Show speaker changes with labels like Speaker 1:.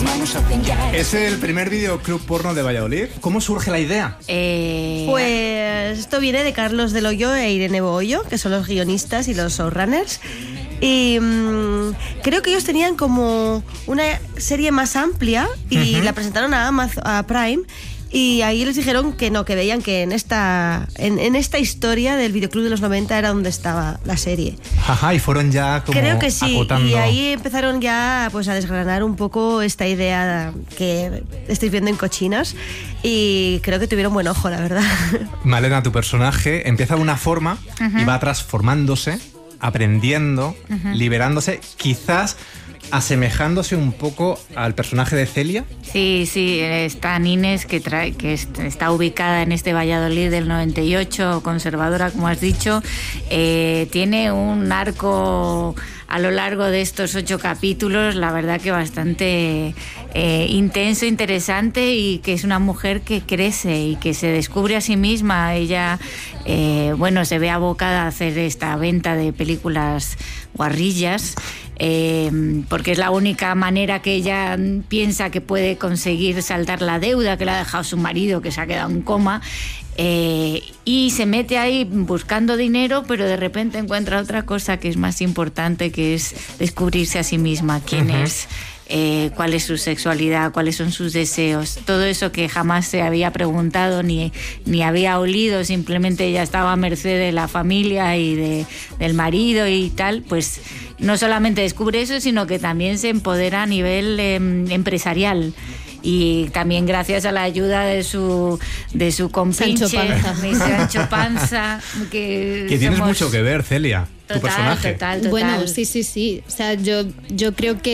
Speaker 1: Es el primer videoclub porno de Valladolid. ¿Cómo surge la idea?
Speaker 2: Pues esto viene de Carlos del Hoyo e Irene Bohollo, que son los guionistas y los showrunners. Y creo que ellos tenían como una serie más amplia y la presentaron a Amazon, a Prime. Y ahí les dijeron que no, que veían que en esta historia del videoclub de los 90 era donde estaba la serie.
Speaker 1: Ajá, y fueron ya como
Speaker 2: creo que sí,
Speaker 1: acotando.
Speaker 2: Y ahí empezaron ya pues a desgranar un poco esta idea que estáis viendo en Cochinas y creo que tuvieron buen ojo, la verdad.
Speaker 1: Malena, tu personaje empieza de una forma y va transformándose, aprendiendo, liberándose, quizás asemejándose un poco al personaje de Celia.
Speaker 3: Sí, está Inés, que está ubicada en este Valladolid del 98, conservadora, como has dicho. Tiene un arco a lo largo de estos 8 capítulos, la verdad que bastante intenso, interesante, y que es una mujer que crece y que se descubre a sí misma. Ella, se ve abocada a hacer esta venta de películas guarrillas, porque es la única manera que ella piensa que puede conseguir saldar la deuda que le ha dejado su marido, que se ha quedado en coma. Y se mete ahí buscando dinero, pero de repente encuentra otra cosa que es más importante, que es descubrirse a sí misma, quién es, cuál es su sexualidad, cuáles son sus deseos, todo eso que jamás se había preguntado ni había olido, simplemente ella estaba a merced de la familia y del marido y tal. Pues no solamente descubre eso, sino que también se empodera a nivel empresarial. Y también gracias a la ayuda de su compinche, Sancho Panza, que
Speaker 1: tienes mucho que ver, Celia, tu personaje.
Speaker 3: Total.
Speaker 4: Bueno, sí. O sea, yo creo que